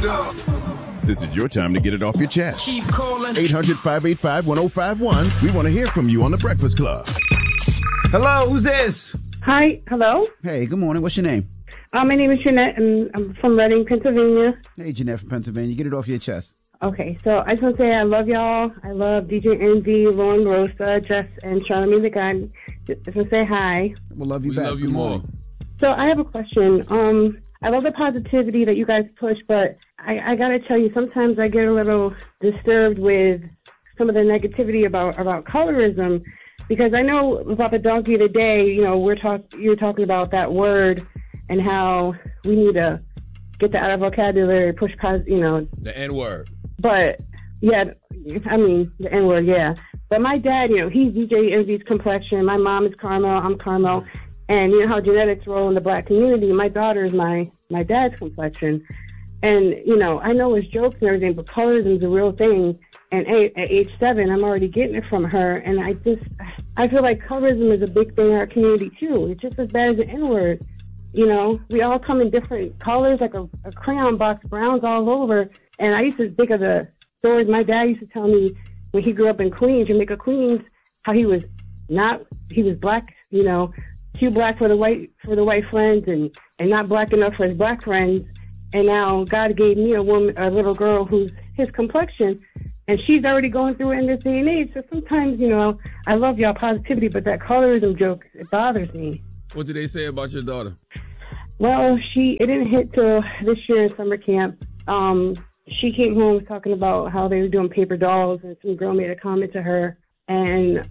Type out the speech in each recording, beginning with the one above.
it up. This is your time to get it off your chest. Keep calling. 800-585-1051. We want to hear from you on The Breakfast Club. Hello, who's this? Hi, hello. Hey, good morning. What's your name? My name is Jeanette, and I'm from Reading, Pennsylvania. Hey, Jeanette from Pennsylvania. Get it off your chest. Okay, so I just want to say I love y'all. I love DJ Envy, Lauren Rosa, Jess, and Charlamagne the God. Just want to say hi. We'll love you We back. love you more. So I have a question. I love the positivity that you guys push, but I got to tell you, sometimes I get a little disturbed with some of the negativity about colorism, because I know about the donkey of the day, you know, you're talking about that word and how we need to get that out of vocabulary, push past, you know. The N-word. But, yeah, I mean, the N-word, yeah. But my dad, you know, he's DJ Envy's complexion. My mom is Carmel. I'm Carmel. And you know how genetics roll in the black community. My daughter is my dad's complexion. And, you know, I know it's jokes and everything, but colorism is a real thing. And at age 7, I'm already getting it from her. And I feel like colorism is a big thing in our community, too. It's just as bad as the N-word. You know, we all come in different colors, like a crayon box, browns all over. And I used to think of the stories my dad used to tell me when he grew up in Queens, Jamaica, Queens, how he was black, you know, too black for the white friends and not black enough for his black friends. And now God gave me a little girl who's his complexion, and she's already going through it in this day and age. So sometimes, you know, I love y'all positivity, but that colorism joke, it bothers me. What did they say about your daughter? Well, it didn't hit till this year in summer camp. She came home talking about how they were doing paper dolls, and some girl made a comment to her, and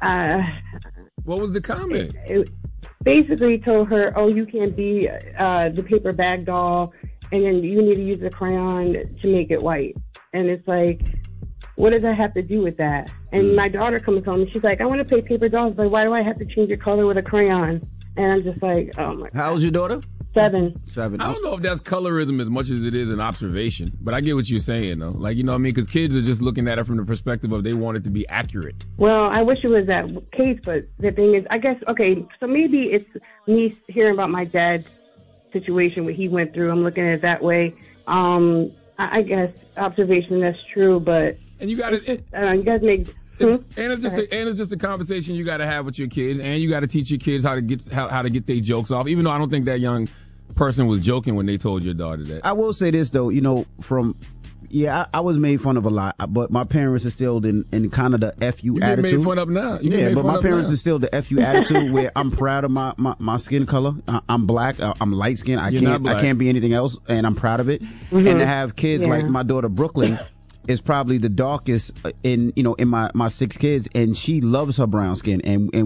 what was the comment? It basically told her, "Oh, you can't be the paper bag doll, and then you need to use a crayon to make it white." And it's like, what does that have to do with that? And my daughter comes home and she's like, "I want to play paper dolls, but why do I have to change your color with a crayon?" And I'm just like, oh my God. How old's your daughter? 7. I don't know if that's colorism as much as it is an observation, but I get what you're saying, though. Like, you know what I mean? Because kids are just looking at it from the perspective of they want it to be accurate. Well, I wish it was that case, but the thing is, I guess, okay, so maybe it's me hearing about my dad's situation, what he went through. I'm looking at it that way. I guess observation, that's true, but and you got to, you guys make. And it's just a conversation you got to have with your kids, and you got to teach your kids how to get their jokes off. Even though I don't think that young person was joking when they told your daughter that. I will say this though, you know, I was made fun of a lot, but my parents instilled in kind of the FU attitude. You get made fun of now. But my parents instilled the FU attitude where I'm proud of my skin color. I'm black. I'm light skinned. I can't be anything else, and I'm proud of it. Mm-hmm. And to have kids like my daughter Brooklyn is probably the darkest in my 6 kids, and she loves her brown skin,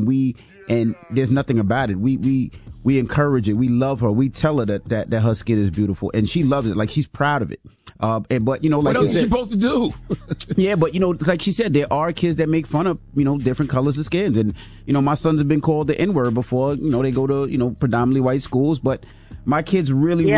and there's nothing about it. We encourage it. We love her. We tell her that her skin is beautiful, and she loves it. Like, she's proud of it. But you know, like what else is she supposed to do? Yeah, but you know, like she said, there are kids that make fun of, you know, different colors of skins, and you know, my sons have been called the N-word before. You know, they go to, you know, predominantly white schools, but my kids really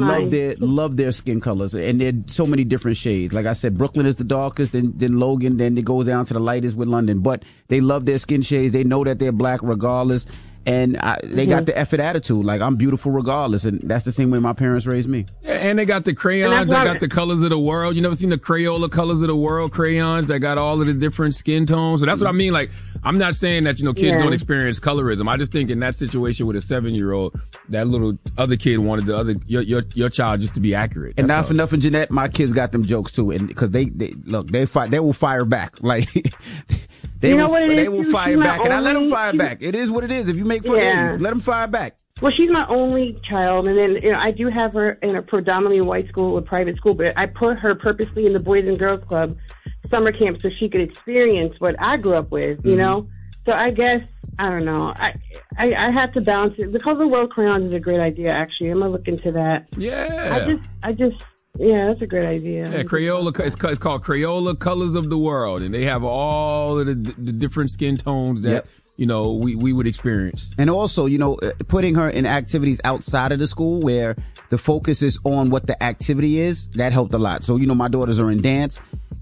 love their skin colors, and they're so many different shades. Like I said, Brooklyn is the darkest, then Logan, then it goes down to the lightest with London. But they love their skin shades. They know that they're black regardless, and they got the effort attitude. Like, I'm beautiful regardless, and that's the same way my parents raised me. Yeah, and they got the crayons. They got the colors of the world. You never seen the Crayola colors of the world crayons that got all of the different skin tones? So that's what I mean. Like, I'm not saying that, you know, kids don't experience colorism. I just think in that situation with a 7-year-old, that little other kid wanted your child just to be accurate. And not for nothing, Jeanette, my kids got them jokes too, and because they will fire back. Like, they will fire back, and I let them fire back. It is what it is. If you make fun, let them fire back. Well, she's my only child, and then, you know, I do have her in a predominantly white school, a private school, but I put her purposely in the Boys and Girls Club summer camp so she could experience what I grew up with, you know? So I guess, I don't know. I have to balance it. The Color World crayons is a great idea, actually. I'm going to look into that. Yeah. Yeah, that's a great idea. Yeah, Crayola. It's called Crayola Colors of the World, and they have all of the different skin tones that you know we would experience. And also, you know, putting her in activities outside of the school where the focus is on what the activity is, that helped a lot. So, you know, my daughters are in dance,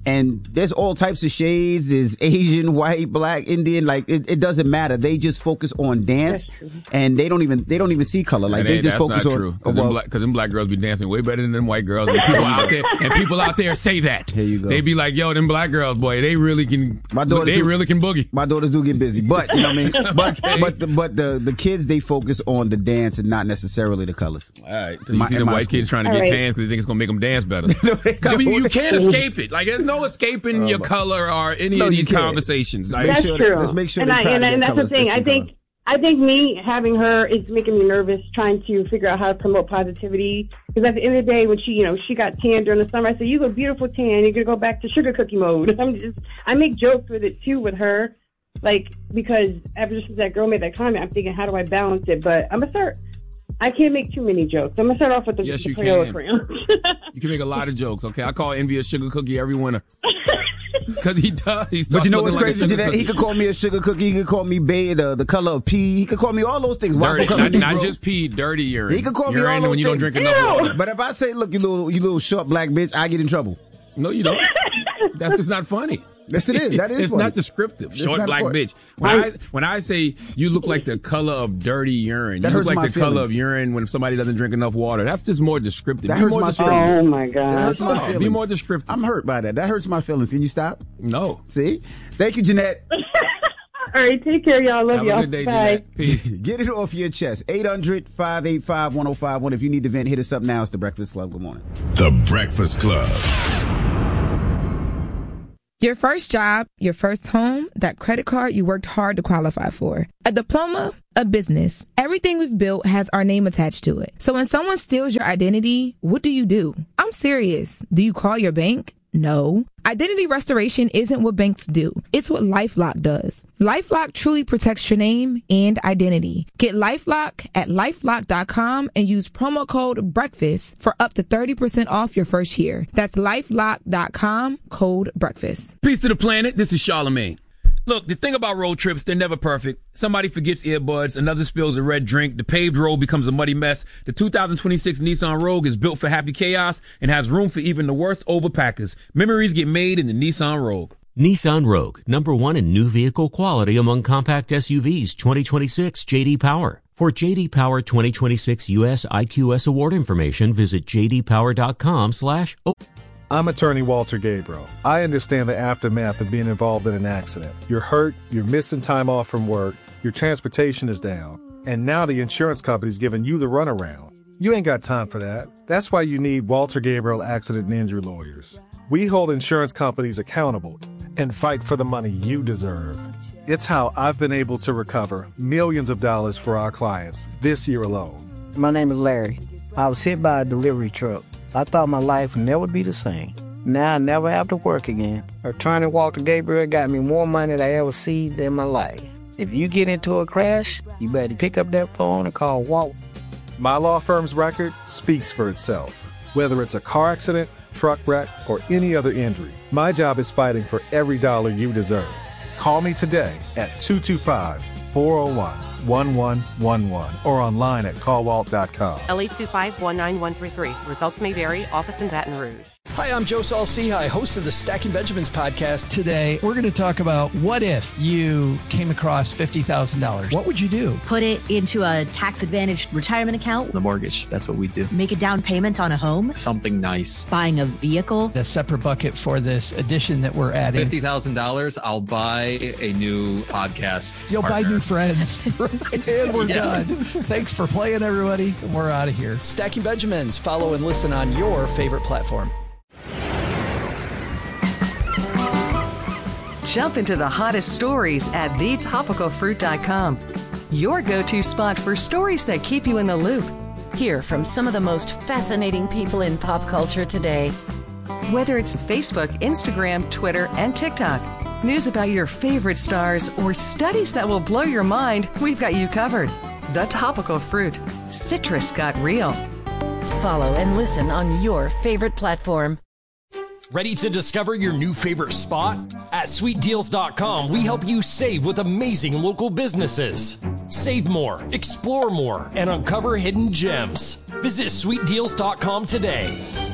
And there's all types of shades. There's Asian, white, black, Indian. Like it doesn't matter. They just focus on dance, and they don't even see color. Like they just focus on. Because them black girls be dancing way better than them white girls. And people out there say that. Here you go. They be like, yo, them black girls, boy, they really can. Really can boogie. My daughters do get busy, but you know what I mean. But the kids, they focus on the dance and not necessarily the colors. All right. So you see the white kids trying to get tan because they think it's gonna make them dance better. I mean, you can't escape it. Like there's no escaping your color or any of these conversations. Like, that's true. Let's make sure. And that's the thing. I think me having her is making me nervous trying to figure out how to promote positivity. Because at the end of the day, when she got tan during the summer, I said, "You look beautiful tan. You're gonna go back to sugar cookie mode." I make jokes with it too with her, like because ever since that girl made that comment, I'm thinking, how do I balance it? But I'm gonna start. I can't make too many jokes. I'm gonna start off with the Crayola crayons. You can make a lot of jokes. Okay, I call Envy a sugar cookie every winter. Because he does. But you know what's crazy? He could call me a sugar cookie. He could call me the color of pee. He could call me all those things. Dirty, not just pee, dirty urine. He could call me all those things. When you don't drink enough water. But if I say, look, you little short black bitch, I get in trouble. No, you don't. That's just not funny. Yes, it is. That is it's funny. Not descriptive. Short black bitch. When I say you look like the color of dirty urine, you look like the color of urine when somebody doesn't drink enough water. That's just more descriptive. That hurts my feelings. Oh my God. Be more descriptive. I'm hurt by that. That hurts my feelings. Can you stop? No. See? Thank you, Jeanette. All right, take care, y'all. Love y'all. Have a good day, Bye. Jeanette. Peace. Get it off your chest. 800-585-1051. If you need to vent, hit us up now. It's The Breakfast Club. Good morning. The Breakfast Club. Your first job, your first home, that credit card you worked hard to qualify for. A diploma, a business. Everything we've built has our name attached to it. So when someone steals your identity, what do? I'm serious. Do you call your bank? No. Identity restoration isn't what banks do. It's what LifeLock does. LifeLock truly protects your name and identity. Get LifeLock at LifeLock.com and use promo code BREAKFAST for up to 30% off your first year. That's LifeLock.com, code BREAKFAST. Peace to the planet. This is Charlamagne. Look, the thing about road trips, they're never perfect. Somebody forgets earbuds, another spills a red drink, the paved road becomes a muddy mess. The 2026 Nissan Rogue is built for happy chaos and has room for even the worst overpackers. Memories get made in the Nissan Rogue. Nissan Rogue, #1 in new vehicle quality among compact SUVs, 2026 J.D. Power. For J.D. Power 2026 U.S. IQS award information, visit jdpower.com/. I'm attorney Walter Gabriel. I understand the aftermath of being involved in an accident. You're hurt, you're missing time off from work, your transportation is down, and now the insurance company's giving you the runaround. You ain't got time for that. That's why you need Walter Gabriel Accident and Injury Lawyers. We hold insurance companies accountable and fight for the money you deserve. It's how I've been able to recover millions of dollars for our clients this year alone. My name is Larry. I was hit by a delivery truck. I thought my life would never be the same. Now I never have to work again. Attorney Walter Gabriel got me more money than I ever seen in my life. If you get into a crash, you better pick up that phone and call Walt. My law firm's record speaks for itself. Whether it's a car accident, truck wreck, or any other injury, my job is fighting for every dollar you deserve. Call me today at 225-401-1111 or online at callwalt.com. LA2519133. Results may vary. Office in Baton Rouge. Hi, I'm Joe Saul-Sehy, host of the Stacking Benjamins podcast. Today, we're going to talk about what if you came across $50,000. What would you do? Put it into a tax-advantaged retirement account. The mortgage, that's what we do. Make a down payment on a home. Something nice. Buying a vehicle. The separate bucket for this addition that we're adding. $50,000, I'll buy a new podcast You'll partner. buy new friends. And we're done. Thanks for playing, everybody. We're out of here. Stacking Benjamins. Follow and listen on your favorite platform. Jump into the hottest stories at thetopicalfruit.com. Your go-to spot for stories that keep you in the loop. Hear from some of the most fascinating people in pop culture today. Whether it's Facebook, Instagram, Twitter, and TikTok, news about your favorite stars, or studies that will blow your mind, we've got you covered. The Topical Fruit. Citrus got real. Follow and listen on your favorite platform. Ready to discover your new favorite spot? At SweetDeals.com, we help you save with amazing local businesses. Save more, explore more, and uncover hidden gems. Visit SweetDeals.com today.